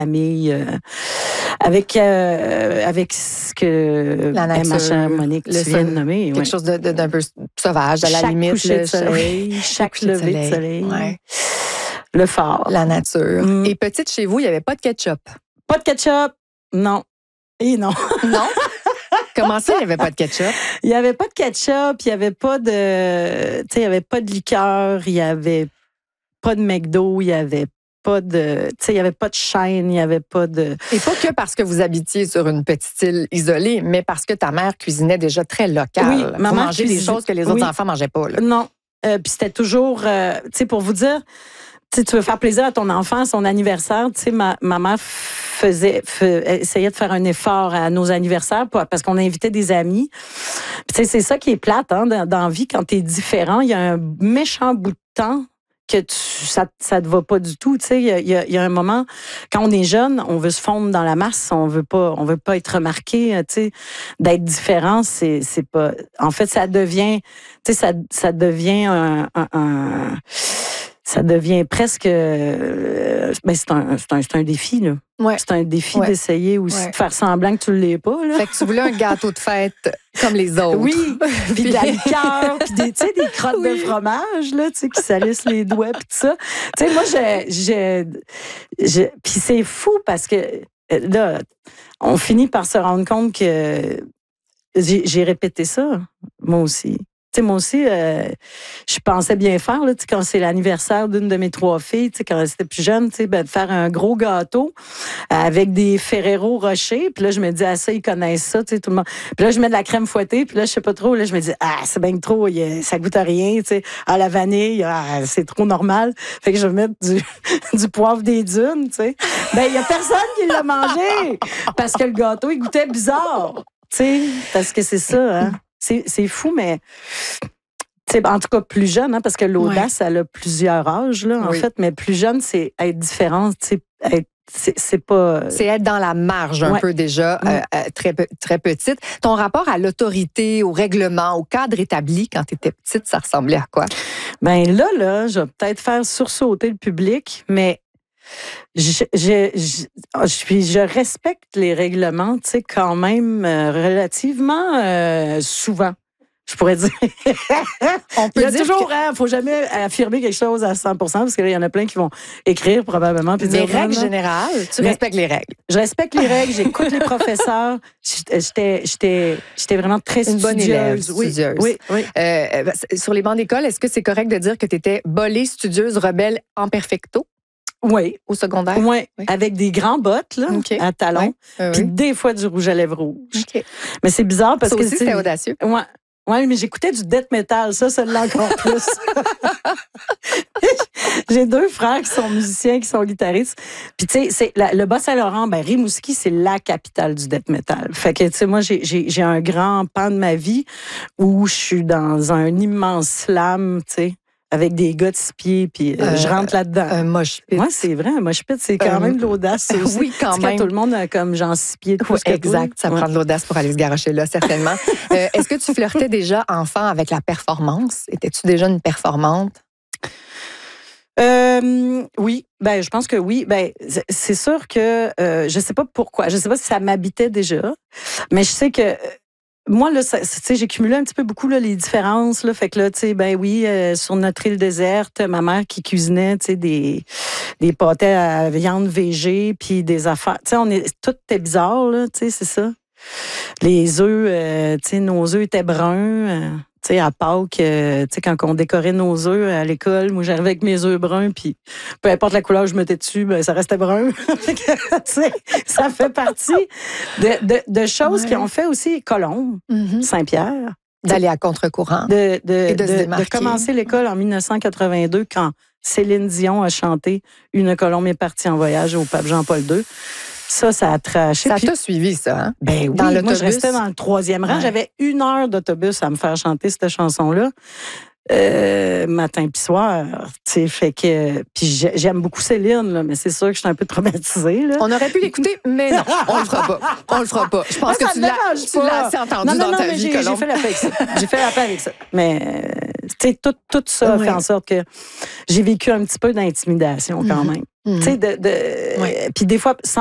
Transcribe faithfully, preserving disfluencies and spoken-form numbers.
famille, euh, avec, euh, avec ce que la nature, ma chère Monique, tu viens de nommer. Quelque ouais. chose de, de, d'un peu sauvage, à la chaque limite. Coucher Le de soleil, chaque, chaque lever de soleil. Ouais. Le phare. La nature. Mm. Et petite, chez vous, il n'y avait pas de ketchup? Pas de ketchup, non. Et non. Non? Comment ça, il n'y avait pas de ketchup? Il n'y avait pas de ketchup, il n'y avait pas de... Tu sais, il n'y avait pas de liqueur, il n'y avait pas de McDo, il n'y avait pas de... Tu sais, il n'y avait pas de chaîne, il n'y avait pas de... Et pas que parce que vous habitiez sur une petite île isolée, mais parce que ta mère cuisinait déjà très local. Oui, vous ma mère mangez des cuisine... choses que les autres oui. enfants ne mangeaient pas. Là. Non. Euh, puis c'était toujours... Euh, tu sais, pour vous dire... Tu veux faire plaisir à ton enfant, à son anniversaire, tu sais, ma, ma mère faisait, fait, essayait de faire un effort à nos anniversaires pour, parce qu'on invitait des amis. Tu sais, c'est ça qui est plate, hein, dans, dans la vie, quand t'es différent, il y a un méchant bout de temps que tu, ça, ça te va pas du tout, tu sais, il y a, y, a, y a un moment, quand on est jeune, on veut se fondre dans la masse, on veut pas, on veut pas être remarqué, tu sais, d'être différent, c'est, c'est pas, en fait, ça devient, tu sais, ça, ça devient un, un, un ça devient presque... Euh, ben c'est, un, c'est, un, c'est un défi, là. Ouais. C'est un défi ouais. d'essayer aussi ouais. de faire semblant que tu ne l'es pas, là. Fait que tu voulais un gâteau de fête comme les autres. Oui, puis de la liqueur, puis des, tu sais, des crottes oui. de fromage, là, tu sais, qui salissent les doigts, puis tout ça. Tu sais, moi, j'ai... j'ai, j'ai puis c'est fou parce que, là, on finit par se rendre compte que j'ai, j'ai répété ça, moi aussi. Tu sais, moi aussi, euh, je pensais bien faire, là, tu sais, quand c'est l'anniversaire d'une de mes trois filles, tu sais, quand elles étaient plus jeunes, tu sais, ben, de faire un gros gâteau avec des Ferrero Rocher. Puis là, je me dis, ah, ça, ils connaissent ça, tu sais, tout le monde. Puis là, je mets de la crème fouettée, puis là, je sais pas trop, là, je me dis, ah, c'est bien trop, a, ça goûte à rien, tu sais. Ah, la vanille, ah, c'est trop normal. Fait que je vais mettre du, du poivre des dunes, tu sais. Ben, il y a personne qui l'a mangé parce que le gâteau, il goûtait bizarre, tu sais, parce que c'est ça, hein. C'est, c'est fou, mais en tout cas plus jeune, hein, parce que l'audace, ouais. elle a plusieurs âges, là, en oui. fait, mais plus jeune, c'est être différente, être, c'est, c'est pas... C'est être dans la marge un ouais. peu déjà, ouais. euh, très, très petite. Ton rapport à l'autorité, au règlement, au cadre établi quand tu étais petite, ça ressemblait à quoi? Bien là, là, je vais peut-être faire sursauter le public, mais... Je, je, je, je, je respecte les règlements, tu sais, quand même euh, relativement euh, souvent, je pourrais dire. On peut il y a dire toujours, il que... hein, faut jamais affirmer quelque chose à cent pour cent parce qu'il y en a plein qui vont écrire probablement. Puis mais dire, règles générales, tu mais, respectes les règles. Je respecte les règles, j'écoute les professeurs. J'étais, j'étais, j'étais vraiment très Une studieuse. bonne élève, studieuse. Oui, oui. oui. Euh, sur les bancs d'école, est-ce que c'est correct de dire que tu étais bolée, studieuse, rebelle en perfecto? Oui. Au secondaire? Oui, oui. Avec des grands bottes, là, okay. à talons. Oui. Euh, Puis oui. des fois du rouge à lèvres rouge. Okay. Mais c'est bizarre parce ça que... aussi, c'était audacieux. Ouais. Oui, mais j'écoutais du death metal, ça, ça l'a encore plus. J'ai deux frères qui sont musiciens, qui sont guitaristes. Puis, tu sais, c'est la, le Bas-Saint-Laurent, ben, Rimouski, c'est la capitale du death metal. Fait que, tu sais, moi, j'ai, j'ai, j'ai un grand pan de ma vie où je suis dans un immense slam, tu sais, avec des gars de six pieds, puis euh, euh, je rentre là-dedans. Un mosh pit. Oui, c'est vrai, un mosh pit, c'est quand euh, même de l'audace. Aussi. Oui, quand c'est même. Quand tout le monde a comme genre six pieds de plus oui, que exact, toi. ça ouais. prend de l'audace pour aller se garocher là, certainement. euh, est-ce que tu flirtais déjà, enfant, avec la performance? Étais-tu déjà une performante? Euh, oui, ben je pense que oui. Ben c'est sûr que euh, je sais pas pourquoi, je sais pas si ça m'habitait déjà, mais je sais que moi, là, tu sais, j'ai cumulé un petit peu beaucoup là, les différences. Là, fait que là, tu sais, ben oui, euh, sur notre île déserte, ma mère qui cuisinait, tu sais, des, des pâtés à viande végé, puis des affaires. Tu sais, on est, tout était bizarre, là, tu sais, c'est ça. Les œufs, euh, tu sais, nos œufs étaient bruns. Euh, tu sais, à Pâques, euh, tu sais, quand on décorait nos œufs à l'école, moi, j'arrivais avec mes œufs bruns, puis peu importe la couleur que je mettais dessus, ben, ça restait brun. Tu sais, ça fait partie de, de, de choses ouais. qui ont fait aussi Colombe, mm-hmm. Saint-Pierre. D'aller à contre-courant. De, de, et de, de, se démarquer. de commencer l'école en dix-neuf cent quatre-vingt-deux, quand Céline Dion a chanté « Une Colombe est partie en voyage » au pape Jean-Paul deux. Ça, ça a traché. Ça puis, t'a suivi, ça, hein? Ben oui, dans moi, je restais dans le troisième rang. Ouais. J'avais une heure d'autobus à me faire chanter cette chanson-là. Euh, matin puis soir, tu sais, fait que... Puis j'aime beaucoup Céline, là, mais c'est sûr que je suis un peu traumatisée, là. On aurait pu l'écouter, mais non, on le fera pas. On le fera pas. Je pense non, que tu l'as, tu l'as assez entendu non, non, dans non, ta mais vie, j'ai, Colombe. J'ai fait la paix avec ça. J'ai fait la paix avec ça. Mais, tu sais, tout, tout ça ouais. fait en sorte que j'ai vécu un petit peu d'intimidation quand mm-hmm. même. Mm-hmm. Tu sais, de, de, ouais. Puis des fois,